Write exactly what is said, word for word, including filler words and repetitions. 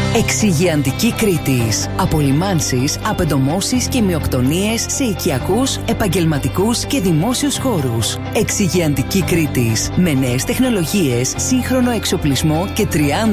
Εξυγειαντική Κρήτης. Απολυμάνσεις, απεντομώσεις και μειοκτονίες σε οικιακούς, επαγγελματικούς και δημόσιους χώρους. Εξυγειαντική Κρήτης. Με νέες τεχνολογίες, σύγχρονο εξοπλισμό και τριάντα